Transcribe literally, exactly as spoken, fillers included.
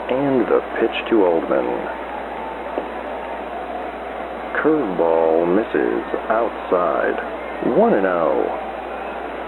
And the pitch to Oldman. Curveball misses outside. one and oh.